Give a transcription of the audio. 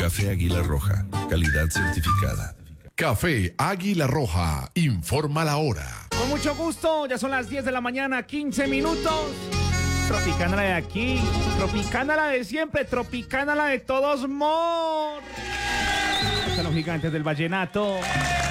Café Águila Roja, calidad certificada. Café Águila Roja, informa la hora. Con mucho gusto, ya son las 10 de la mañana, 15 minutos. Tropicana la de aquí, Tropicana la de siempre, Tropicana la de todos modos. Están los gigantes del vallenato.